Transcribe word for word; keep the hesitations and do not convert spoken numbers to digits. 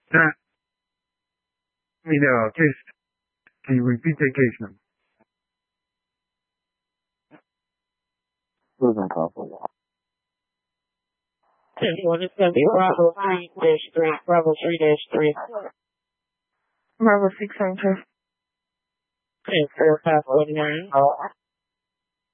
That, I mean, uh, case, can you repeat that case number? Anyone is going to be Bravo three dash three, Bravo three dash three. Bravo six hundred. And four five forty nine.